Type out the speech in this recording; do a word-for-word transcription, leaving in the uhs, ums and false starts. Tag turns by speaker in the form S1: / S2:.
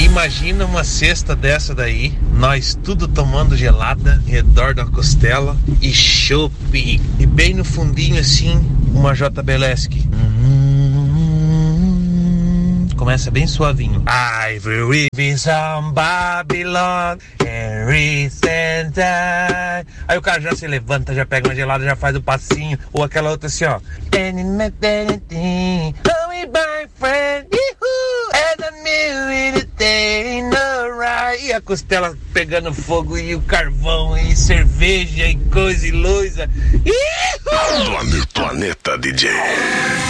S1: Imagina uma cesta dessa daí, nós tudo tomando gelada, em redor da costela e chopp. E bem no fundinho assim, uma J B L E S C. Hum, começa bem suavinho. I will live in some Babylon and recent time. Aí o cara já se levanta, já pega uma gelada, já faz o passinho. Ou aquela outra assim, ó. E a costela pegando fogo, e o carvão, e cerveja, e coisa, e luz.
S2: Planeta D J.